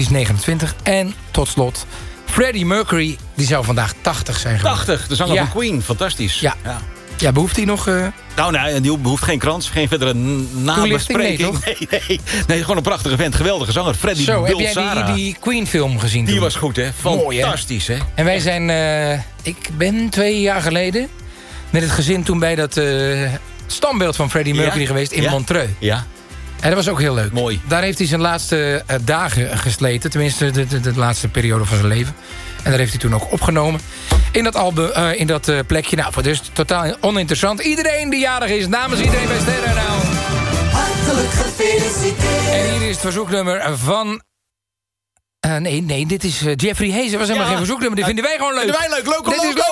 Die is 29. En tot slot, Freddie Mercury, die zou vandaag 80 zijn geworden. 80, de zanger van Queen. Fantastisch. Ja. Ja, behoeft hij nog... Nou, die behoeft geen krans, geen verdere nabespreking. Nee, gewoon een prachtige vent. Geweldige zanger. Freddie Bulsara. Heb jij die Queen-film gezien toen? Die was goed, hè? Fantastisch, hè? En wij zijn... ik ben 2 jaar geleden met het gezin toen bij dat standbeeld van Freddie Mercury geweest in Montreux. Ja. En dat was ook heel leuk. Mooi. Daar heeft hij zijn laatste dagen gesleten. Tenminste, de laatste periode van zijn leven. En daar heeft hij toen ook opgenomen. In dat album, in dat plekje. Nou, voor dus totaal oninteressant. Iedereen die jarig is, namens iedereen bij Sterren nou. Hartelijk gefeliciteerd. En hier is het verzoeknummer van... nee, dit is Jeffrey Hayes. Dat was helemaal geen verzoeknummer. Die vinden wij gewoon leuk. Vinden wij leuk. Leuk.